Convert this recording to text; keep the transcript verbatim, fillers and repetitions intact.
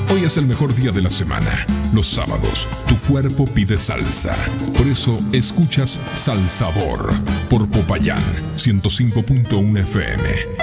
Hoy es el mejor día de la semana. Los sábados, tu cuerpo pide salsa. Por eso escuchas Salsabor por Popayán ciento cinco punto uno F M.